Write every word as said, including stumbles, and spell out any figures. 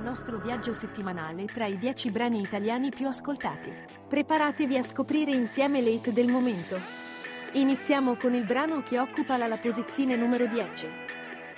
nostro viaggio settimanale tra i dieci brani italiani più ascoltati. Preparatevi a scoprire insieme le hit del momento. Iniziamo con il brano che occupa la, la posizione numero dieci.